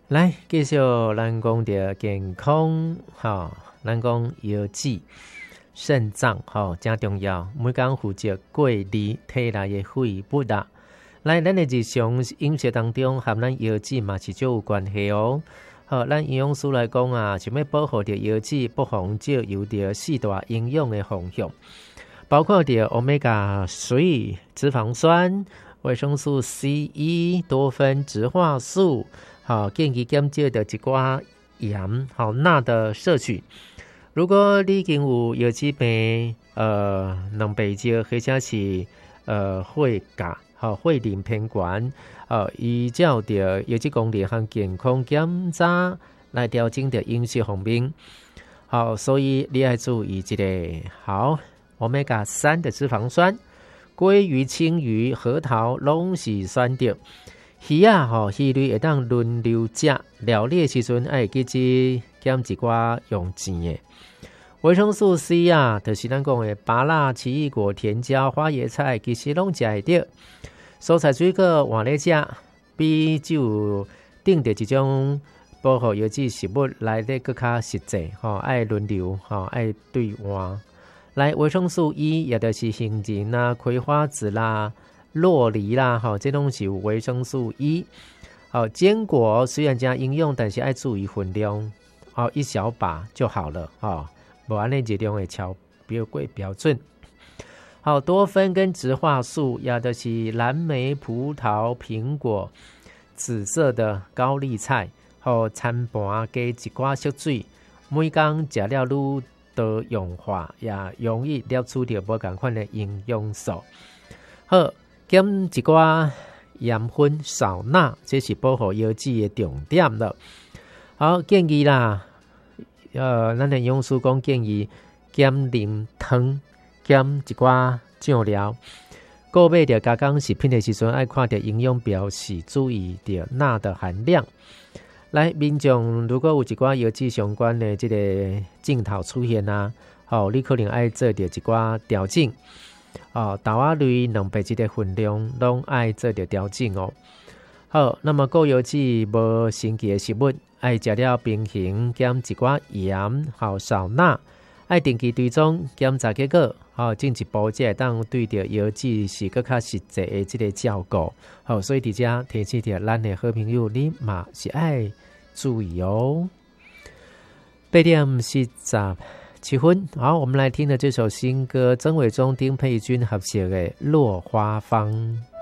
来继续咱讲到健康咱讲腰子、肾脏真重要，每天负责过滤体内的废物啦。来，咱的日常饮食当中，和咱腰子嘛是就有关系哦。咱营养师来讲啊，想要保护着腰子，不妨就有着四大营养的方向，包括着 Omega-3 脂肪酸、维生素 C、E、多酚、植化素。建议减少的一寡盐、钠的摄取。如果你已经有腰子病、两背肌或者是血压、血磷偏悬，依照着腰子功能和健康检查来调整的饮食方面。所以你要注意这个Omega 3的脂肪酸，鲑鱼、青鱼、核桃拢是选择。鱼鱼类会当轮流食，料理的时阵爱记得减一寡用钱的。维生素 C 就是咱讲的芭乐、奇异果、甜椒、花椰菜，其实拢食会到。蔬菜水果换咧食，比就定的一种保护腰子食物来得更较实际爱轮流爱对换。来，维生素 E 也就是杏仁啦、葵花籽啦、洛梨啦，这拢是有维生素 E。坚果虽然加营养，但是要注意分量，一小把就好了不然那热量会超过标准。多酚跟植化素，也就是蓝莓、葡萄、苹果、紫色的高丽菜，餐盘加一寡烧水，每天食了愈多氧化，也容易摄取到无同款的营养素。减一寡盐分少钠，这是保护腰子的重点了。建议啦，咱的营养师讲建议减零糖，减一寡酱料。购买着加工食品的时阵，爱看着营养标示，注意着钠的含量。来，民众如果有一寡腰子相关的这个症头出现你可能爱做着一寡调整。豆仔类、两白质的分量拢爱做着调整那么高腰子无神奇的食物，爱食了平衡，减一寡盐，少钠，爱定期追踪检查结果，进一步才会当对着腰子是更较实际的这个照顾。所以伫遮提醒着咱的好朋友，你嘛是爱注意哦。8:47。好，我们来听的这首新歌，曾伟忠、丁佩君合写的《落花芳》。